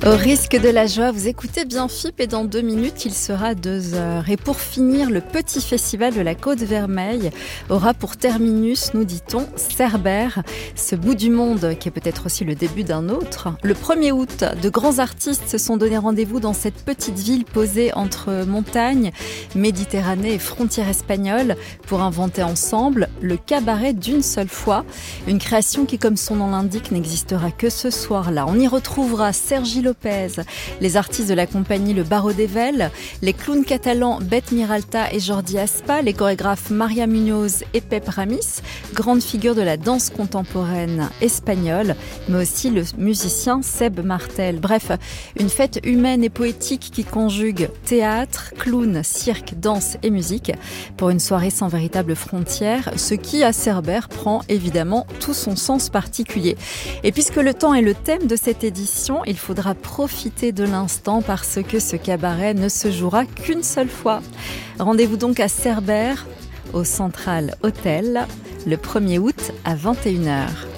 Au risque de la joie, vous écoutez bien FIP et dans 2 minutes, il sera 2h. Et pour finir, le petit festival de la Côte-Vermeille aura pour terminus, nous dit-on, Cerbère, ce bout du monde qui est peut-être aussi le début d'un autre. Le 1er août, de grands artistes se sont donné rendez-vous dans cette petite ville posée entre montagne, Méditerranée et frontière espagnole pour inventer ensemble le cabaret d'une seule fois. Une création qui, comme son nom l'indique, n'existera que ce soir-là. On y retrouvera Sergi Lopez, les artistes de la compagnie Le Barreau d'Evel, les clowns catalans Beth Miralta et Jordi Aspa, les chorégraphes Maria Munoz et Pep Ramis, grandes figures de la danse contemporaine espagnole, mais aussi le musicien Seb Martel. Bref, une fête humaine et poétique qui conjugue théâtre, clown, cirque, danse et musique pour une soirée sans véritable frontière, ce qui, à Cerbère, prend évidemment tout son sens particulier. Et puisque le temps est le thème de cette édition, il faudra profiter de l'instant parce que ce cabaret ne se jouera qu'une seule fois. Rendez-vous donc à Cerbère, au Central Hotel, le 1er août à 21h.